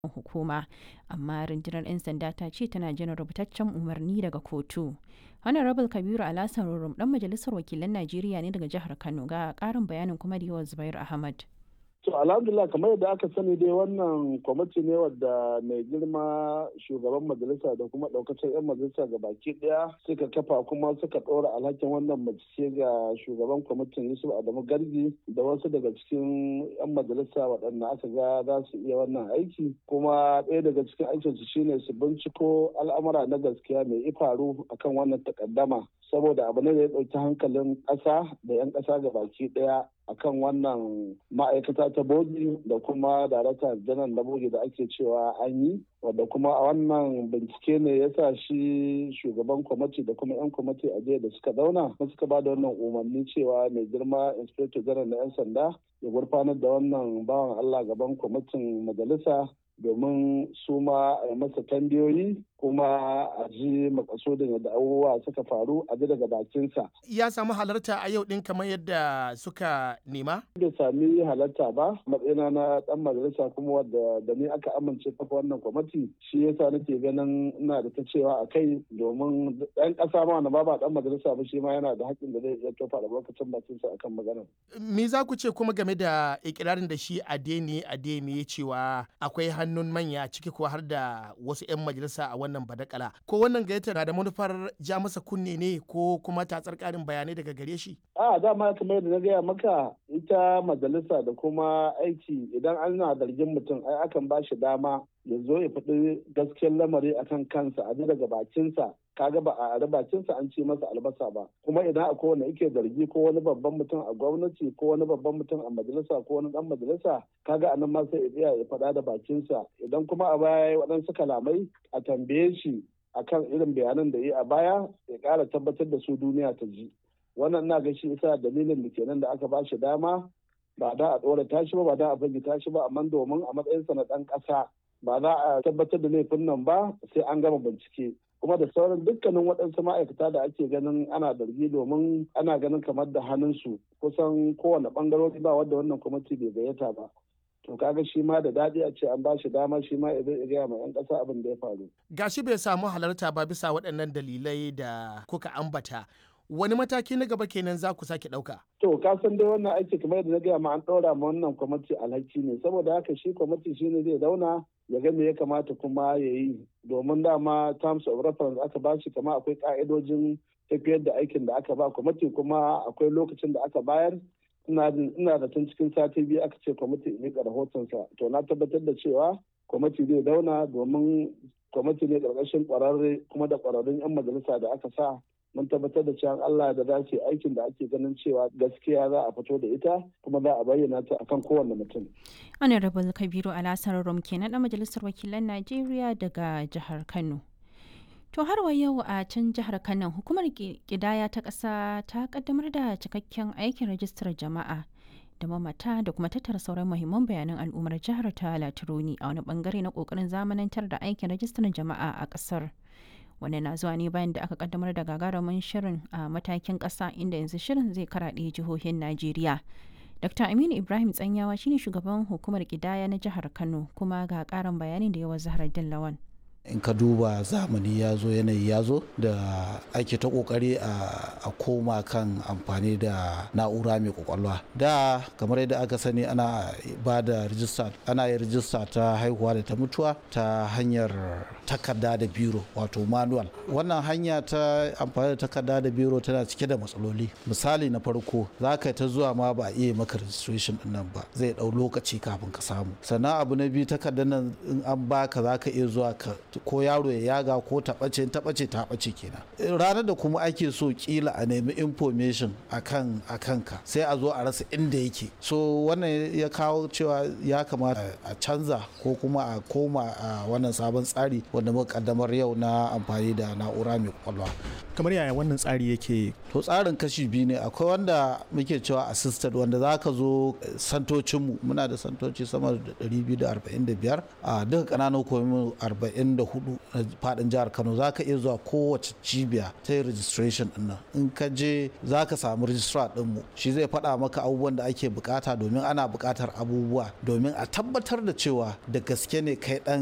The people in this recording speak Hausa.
hukuma, amma rundunar 'yan sanda ta ce tana jiran rubutaccen umarni daga kotu. Honorable Kabiru Alhassan Rurum dan majalisar wakilan Najeriya ne daga jihar Kano, ga karin bayanin kuma da yawa Zubair Ahmad. To alhamdulillah, kamar yadda aka sani dai wannan kwamiti ne wadda mai girma shugaban majalisa da kuma daukacin 'yan majalisa ga baki daya suka kafa kuma suka ɗora alhakin wannan mace ga shugaban kwamitin Yusuf Adamu Gargi da wasu daga cikin 'yan majalisa waɗanda aka ga za su iya wannan aiki. Kuma ɗaya daga cikin aikinsu shine su binciko al'amura na gaskiya mai ifaru akan wannan takaddama, saboda abu ne da ya ɗauki hankalin ƙasa da 'yan ƙasa ga baki daya akan wannan ma'aikata ta bogi da kuma darakta janar na bogi da ake cewa an yi, wadda kuma a wannan bincike ne ya sa shi shugaban kwamiti da kuma 'yan kwamiti a jiya da suka zauna suka ba da wannan umarni cewa mai girma inspector janar na 'yan sanda ya gurfanar da wannan bawan Allah gaban kwamitin majalisa domin su ma a masa tambayoyi kuma a ji makasudin yadda abubuwa suka faru a ji daga bakinsa. Ya samu halarta a yau din kamar yadda suka nema? Bai sami halarta ba, matsayina na dan majalisa kuma wadda da ni aka amince kafa wannan kwamiti, shi yasa nake ganin ina da ta cewa a kai, domin ɗan ƙasa ma wanda ba dan majalisa ba shi ma yana da haƙƙin da zai iya tofa albarkacin bakinsa akan maganar. Me za ku ce kuma game da ikirarin da shi Adeyemi ya cewa akwai hannun manya ciki ko har da wasu 'yan majalisa a wannan badakala, ko wannan gayyata na da manufar ja masa kunne ne ko kuma tatsar karin bayanai daga gare shi? Dama kamar yadda na gaya maka, ita majalisa da kuma aiki idan ana zargin mutum ai akan ba shi dama ya zo ya faɗi gaskiyar lamari akan kansa a ji daga bakinsa. Kaga ba a bakinsa an ce masa albasa ba, kuma idan akwai wanda yake zargi ko wani babban mutum a gwamnati ko wani babban mutum a majalisa ko wani dan majalisa, kaga anan ma sai ya faɗa da bakinsa. Idan kuma a baya waɗansu kalamai a tambaye shi akan irin bayanan da yi a baya, ya ƙara tabbatar da su duniya ta ji. Wannan na ga shi isa dalilin da kenan da aka ba shi dama, ba da a ɗora tashi ba da a fage tashi ba, amma domin a matsayinsa na ɗan ƙasa ba za a tabbatar da laifin nan ba sai an gama bincike. Kuma da sauran dukkanin waɗansu ma'aikata da ake ganin ana zargi, domin ana ganin kamar da hannunsu kusan kowane ɓangarori ba wadda wannan kwamiti bai gayyata ba. To kaga shi ma da daɗi a ce an ba shi dama shi ma ya gaya ma 'yan ƙasa abin da ya faru. Gashi bai samu halarta ba bisa waɗannan dalilai da kuka ambata. Wani mataki na gaba kenan za ku sake ɗauka? To ka san dai wannan aiki kamar yadda na gaya ma an ɗora ma wannan kwamiti alhaki ne, saboda haka shi kwamiti shi ne zai zauna ya ga me ya kamata kuma ya yi, domin dama terms of reference aka ba shi, kama akwai ka'idojin tafiyar da aikin da aka ba kwamiti, kuma akwai lokacin da aka bayar. Ina da tun cikin sati biyu aka ce kwamiti ya miƙa rahotonsa, to na tabbatar da cewa kwamiti zai zauna, domin kwamiti ne ƙarƙashin ƙwararre kuma da ƙwararrun 'yan majalisa da aka sa. Mun tabbatar da cewa Allah da dace aikin da ake ganin cewa gaskiya za a fito da ita kuma za a bayyana ta akan kowanne mutum. Honorable Kabiru Alhassan Rurum kenan dan majalisar wakilan Najeriya daga jihar Kano. To har wa yau a can jihar Kano, hukumar kidaya ta ƙasa ta kaddamar da cikakken aikin rajistar jama'a da mamata da kuma tattara sauran muhimman bayanan al'ummar jihar ta Latironi a wani bangare na kokarin zamanantar da aikin rajistar jama'a a ƙasar. Wani na zuwa ne bayan da aka kaddamar da gagarumin shirin a matakin ƙasa, inda yanzu shirin zai karaɗe jihohin Najeriya. Dr. Aminu Ibrahim Tsanyawa shine shugaban hukumar kidaya na jihar Kano, kuma ga ƙarin bayanin da yawa Zahraddin Lawan. In ka duba zamani ya zo, yanayi ya zo da ake ta kokari a koma kan amfani da na'ura mai kwakwalwa. Da kamar yadda aka sani ana ba da rijista, ana yin rijista ta haihuwa da ta mutuwa ta hanyar takarda da biro, wato manual. Wannan hanya ta amfani da takarda da biro tana cike da matsaloli. Misali na farko, za ka ta zuwa ma ba a iya maka registration din nan ba, zai dau lokaci kafin ka samu. Sannan abu na biyu, takardar nan in an baka za ka iya zuwa ka ko yaro ya yaga ko ta ɓace kenan. Ranar da kuma ake so kila a nemi information akan ka, sai a zo a rasa inda yake. So wannan ya kawo cewa ya kamata a canza ko kuma a koma a wannan sabon tsari wanda muka kaddamar yau na amfani da na'ura mai kwakwalwa. Kamar yaya wannan tsari yake? To tsarin kashi biyu ne. Akwai wanda muke cewa assisted, wanda za ka zo santocinmu, muna da santoci sama da 245 a duka ƙananan hukumomi 40 34 na fadin jihar Kano za ka iya zuwa kowace cibiya ta yi registration din nan. In ka je za ka samu registrar ɗinmu, shi zai faɗa maka abubuwan da ake bukata, domin ana bukatar abubuwa domin a tabbatar da cewa da gaske ne kai ɗan